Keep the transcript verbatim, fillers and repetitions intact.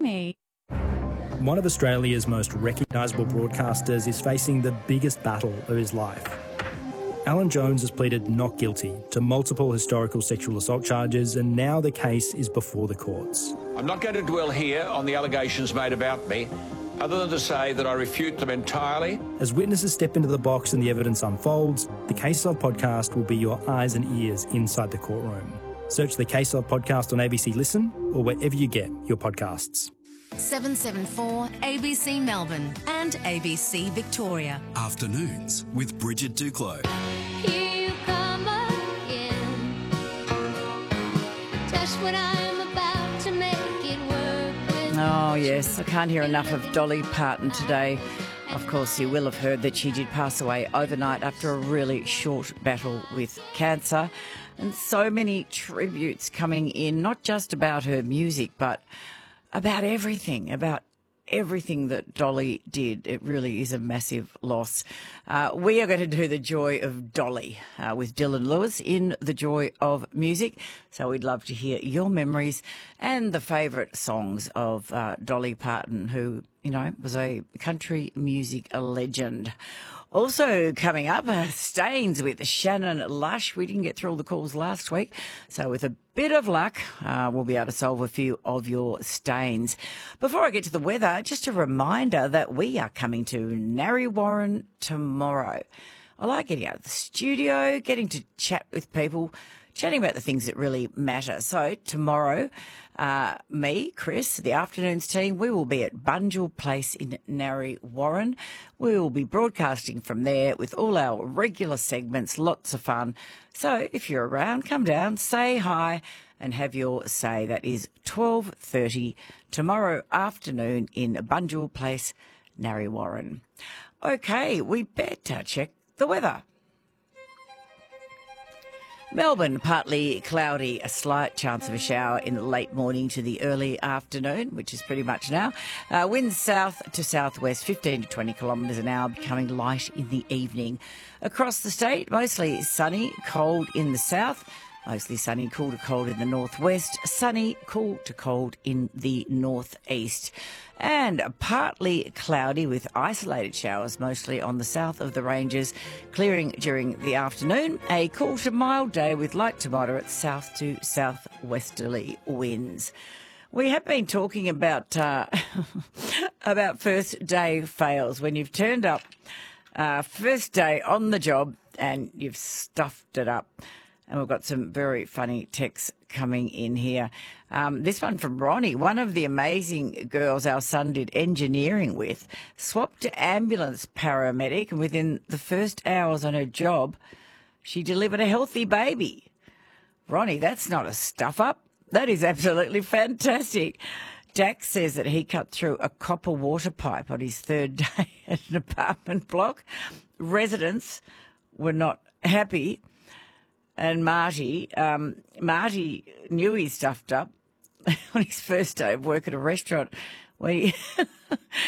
me. One of Australia's most recognisable broadcasters is facing the biggest battle of his life. Alan Jones has pleaded not guilty to multiple historical sexual assault charges, and now the case is before the courts. I'm not going to dwell here on the allegations made about me, other than to say that I refute them entirely. As witnesses step into the box and the evidence unfolds, the Case Of podcast will be your eyes and ears inside the courtroom. Search the Case Of podcast on A B C Listen or wherever you get your podcasts. seven seven four A B C Melbourne and A B C Victoria. Afternoons with Bridget Duclos. Here you come again, just when I'm about to make it work with Oh, yes. I can't hear enough of Dolly Parton today. Of course, you will have heard that she did pass away overnight after a really short battle with cancer. And so many tributes coming in, not just about her music, but about everything, about everything that Dolly did. It really is a massive loss. Uh, we are going to do The Joy of Dolly uh, with Dylan Lewis in The Joy of Music. So we'd love to hear your memories and the favourite songs of uh, Dolly Parton, who, you know, was a country music legend. Also coming up, uh, Stains with Shannon Lush. We didn't get through all the calls last week, so with a bit of luck, uh, we'll be able to solve a few of your stains. Before I get to the weather, just a reminder that we are coming to Narre Warren tomorrow. I like getting out of the studio, getting to chat with people, chatting about the things that really matter. So tomorrow, uh, me, Chris, the afternoons team, we will be at Bunjil Place in Narre Warren. We will be broadcasting from there with all our regular segments, lots of fun. So if you're around, come down, say hi and have your say. That is twelve thirty tomorrow afternoon in Bunjil Place, Narre Warren. Okay, we better check the weather. Melbourne, partly cloudy, a slight chance of a shower in the late morning to the early afternoon, which is pretty much now. Uh, winds south to southwest, fifteen to twenty kilometres an hour, becoming light in the evening. Across the state, mostly sunny, cold in the south. Mostly sunny, cool to cold in the northwest, sunny, cool to cold in the northeast. And partly cloudy with isolated showers, mostly on the south of the ranges, clearing during the afternoon. A cool to mild day with light to moderate south to southwesterly winds. We have been talking about uh, about first day fails, when you've turned up uh, first day on the job and you've stuffed it up. And we've got some very funny texts coming in here. Um, this one from Ronnie. One of the amazing girls our son did engineering with swapped to ambulance paramedic, and within the first hours on her job, she delivered a healthy baby. Ronnie, that's not a stuff-up. That is absolutely fantastic. Dax says that he cut through a copper water pipe on his third day at an apartment block. Residents were not happy. And Marty, um, Marty knew he stuffed up on his first day of work at a restaurant when he